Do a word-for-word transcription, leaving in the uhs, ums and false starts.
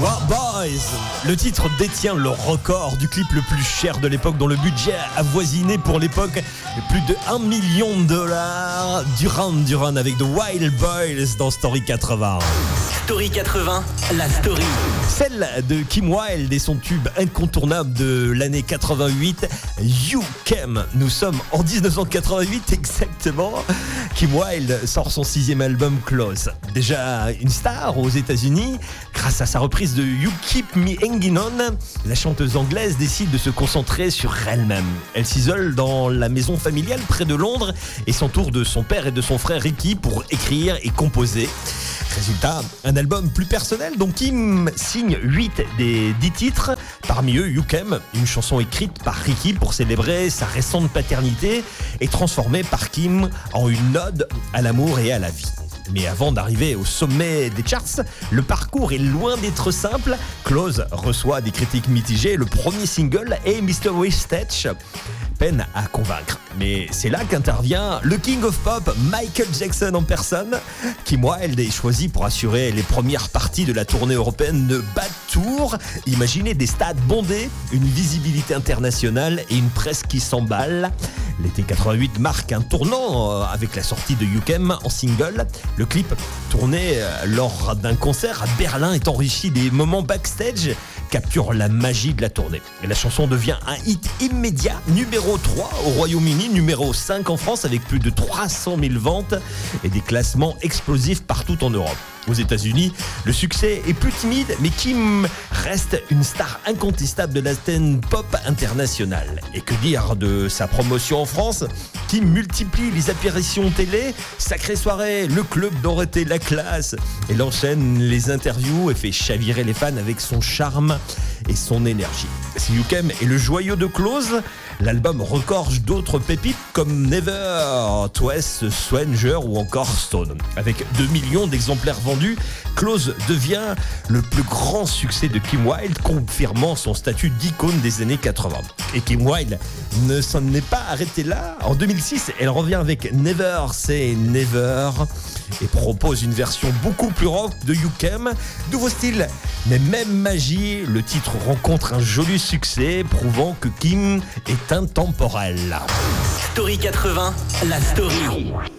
Boys. Le titre détient le record du clip le plus cher de l'époque, dont le budget avoisinait pour l'époque plus de un million de dollars. Duran Duran avec The Wild Boys dans Story quatre-vingts. Story quatre-vingts, la story. Celle de Kim Wilde et son tube incontournable de l'année quatre-vingt-huit, You Came. Nous sommes en dix-neuf cent quatre-vingt-huit exactement. Kim Wilde sort son sixième album Close. Déjà une star aux États-Unis, grâce à sa reprise de You Keep Me Hanging On, la chanteuse anglaise décide de se concentrer sur elle-même. Elle s'isole dans la maison familiale près de Londres et s'entoure de son père et de son frère Ricky pour écrire et composer. Résultat, un album plus personnel dont Kim signe huit des dix titres. Parmi eux, You Came, une chanson écrite par Ricky pour célébrer sa récente paternité et transformée par Kim en une ode à l'amour et à la vie. Mais avant d'arriver au sommet des charts, le parcours est loin d'être simple. Close reçoit des critiques mitigées. Le premier single est Mystery Stitch peine à convaincre. Mais c'est là qu'intervient le King of Pop, Michael Jackson en personne. Kim Wilde est choisi pour assurer les premières parties de la tournée européenne de Bad Tour. Imaginez des stades bondés, une visibilité internationale et une presse qui s'emballe. L'été quatre-vingt-huit marque un tournant avec la sortie de You Came en single. Le clip, tourné lors d'un concert à Berlin, est enrichi des moments backstage, capture la magie de la tournée. Et la chanson devient un hit immédiat, numéro trois au Royaume-Uni, numéro cinq en France avec plus de trois cent mille ventes et des classements explosifs partout en Europe. Aux États-Unis, le succès est plus timide, mais Kim reste une star incontestable de la scène pop internationale. Et que dire de sa promotion en France ? Kim multiplie les apparitions télé, Sacrée Soirée, le club Dorothée, la classe. Elle enchaîne les interviews et fait chavirer les fans avec son charme et son énergie. Si You Came est le joyau de Close, l'album regorge d'autres pépites comme Never, Twice, Stranger ou encore Stone. Avec deux millions d'exemplaires vendus, Close devient le plus grand succès de Kim Wilde, confirmant son statut d'icône des années quatre-vingts. Et Kim Wilde ne s'en est pas arrêtée là. En deux mille six, elle revient avec Never Say Never et propose une version beaucoup plus rock de You Came. Nouveau style, mais même magie, le titre rencontre un joli succès, prouvant que Kim est intemporelle. Story quatre-vingts, la story.